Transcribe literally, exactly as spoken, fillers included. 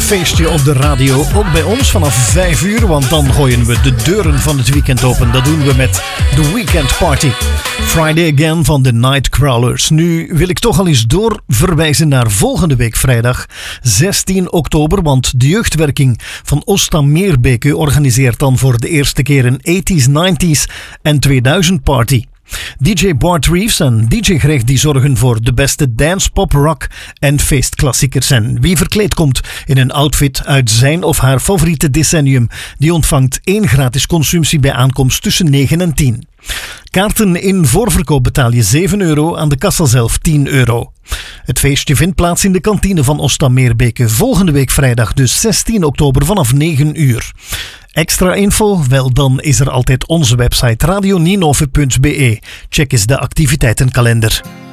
feestje op de radio. Ook bij ons vanaf vijf uur, want dan gooien we de deuren van het weekend open. Dat doen we met The Weekend Party. Friday Again van de Nightcrawlers. Nu wil ik toch al eens doorverwijzen naar volgende week vrijdag zestien oktober, want de jeugdwerking van Osta Meerbeke organiseert dan voor de eerste keer een tachtiger, negentiger en tweeduizend party. D J Bart Reeves en D J Greg die zorgen voor de beste dance, pop, rock en feestklassiekers. En wie verkleed komt in een outfit uit zijn of haar favoriete decennium, die ontvangt één gratis consumptie bij aankomst tussen negen en tien. Kaarten in voorverkoop betaal je zeven euro, aan de kassa zelf tien euro. Het feestje vindt plaats in de kantine van Osta Meerbeke volgende week vrijdag, dus zestien oktober vanaf negen uur. Extra info? Wel, dan is er altijd onze website radio ninove punt be. Check eens de activiteitenkalender.